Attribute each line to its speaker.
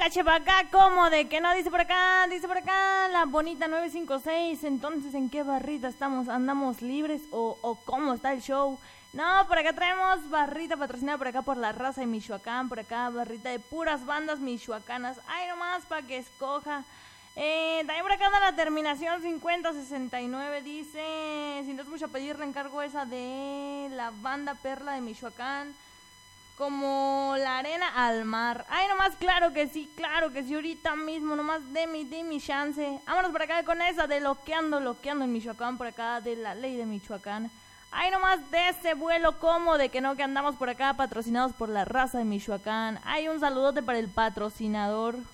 Speaker 1: caché para acá, ¿cómo de que no? Dice por acá, la bonita 956. Entonces, ¿en qué barrita estamos? ¿Andamos libres o cómo está el show? No, por acá traemos barrita patrocinada por acá por la raza de Michoacán, por acá barrita de puras bandas michoacanas. Ay, nomás para que escoja. También por acá anda la terminación 5069, dice, si no es mucho pedir, le encargo esa de la banda Perla de Michoacán, como la arena al mar. Ay, nomás, claro que sí, ahorita mismo, nomás de mi chance. Vámonos por acá con esa de loqueando en Michoacán, por acá de la ley de Michoacán. Ay, nomás de ese vuelo como de que andamos por acá patrocinados por la raza de Michoacán. Ay, un saludote para el patrocinador.